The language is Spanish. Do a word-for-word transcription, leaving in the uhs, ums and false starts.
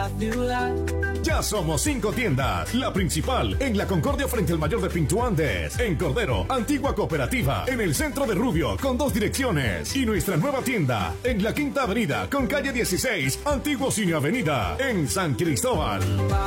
ciudad. Ya somos cinco tiendas. La principal en la Concordia frente al Mayor de Pinto Andes. En Cordero, Antigua Cooperativa. En el centro de Rubio, con dos direcciones. Y nuestra nueva tienda en la Quinta Avenida, con calle dieciséis, Antiguo Cine Avenida. En San Cristóbal.